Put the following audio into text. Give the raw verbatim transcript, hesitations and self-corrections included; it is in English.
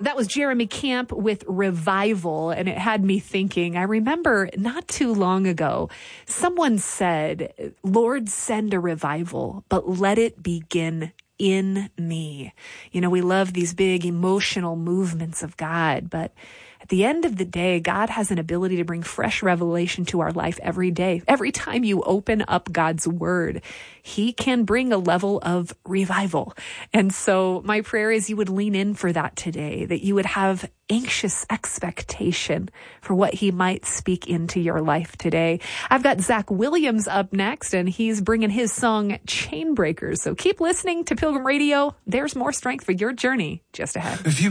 That was Jeremy Camp with Revival, and it had me thinking. I remember not too long ago, someone said, Lord, send a revival, but let it begin in me. You know, we love these big emotional movements of God, but at the end of the day, God has an ability to bring fresh revelation to our life every day. Every time you open up God's word, he can bring a level of revival. And so my prayer is you would lean in for that today, that you would have anxious expectation for what he might speak into your life today. I've got Zach Williams up next, and he's bringing his song Chain Breakers. So keep listening to Pilgrim Radio. There's more strength for your journey just ahead. If you